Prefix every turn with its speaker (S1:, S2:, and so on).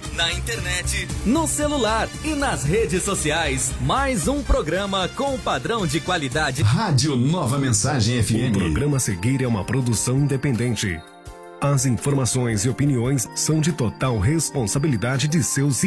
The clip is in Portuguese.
S1: na internet, no celular e nas redes sociais. Mais um programa com padrão de qualidade.
S2: Rádio Nova Mensagem FM.
S3: O programa a seguir é uma produção independente. As informações e opiniões são de total responsabilidade de seus